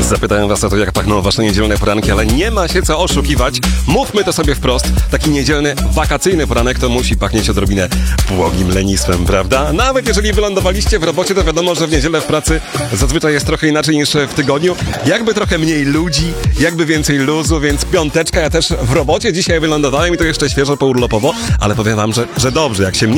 Zapytałem was o to, jak pachną wasze niedzielne poranki, ale nie ma się co oszukiwać. Mówmy to sobie wprost. Taki niedzielny, wakacyjny poranek to musi pachnieć odrobinę błogim lenistwem, prawda? Nawet jeżeli wylądowaliście w robocie, to wiadomo, że w niedzielę w pracy zazwyczaj jest trochę inaczej niż w tygodniu. Jakby trochę mniej ludzi, jakby więcej luzu, więc piąteczka. Ja też w robocie dzisiaj wylądowałem i to jeszcze świeżo, pourlopowo, ale powiem wam, że dobrze, jak się